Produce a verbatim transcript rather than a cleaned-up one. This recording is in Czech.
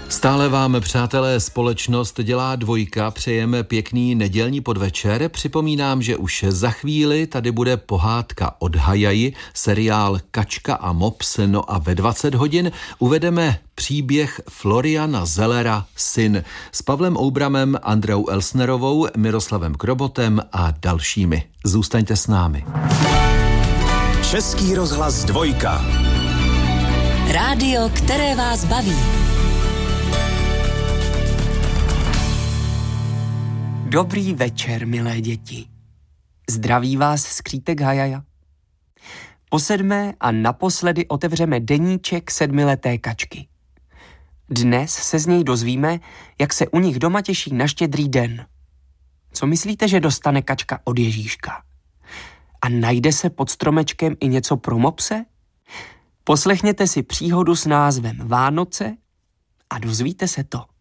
Stále vám, přátelé, společnost dělá dvojka, přejeme pěkný nedělní podvečer. Připomínám, že už za chvíli tady bude pohádka od Hajaji, seriál Kačka a mops, no a ve dvacet hodin uvedeme příběh Floriana Zellera Syn s Pavlem Oubramem, Andreou Elsnerovou, Miroslavem Krobotem a dalšími. Zůstaňte s námi. Český rozhlas dvojka. Rádio, které vás baví. Dobrý večer, milé děti. Zdraví vás skřítek Hajaja. Po sedmé a naposledy otevřeme deníček sedmileté kačky. Dnes se z něj dozvíme, jak se u nich doma těší na Štědrý den. Co myslíte, že dostane kačka od Ježíška? A najde se pod stromečkem i něco pro mopse? Poslechněte si příhodu s názvem Vánoce a dozvíte se to.